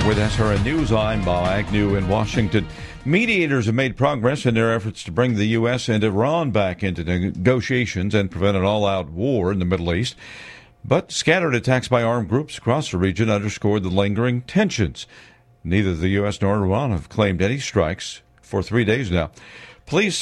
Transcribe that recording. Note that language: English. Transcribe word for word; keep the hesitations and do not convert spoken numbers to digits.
With S R N News, I'm Bob Agnew in Washington. Mediators have made progress in their efforts to bring the U S and Iran back into negotiations and prevent an all-out war in the Middle East. But scattered attacks by armed groups across the region underscored the lingering tensions. Neither the U S nor Iran have claimed any strikes for three days now. Police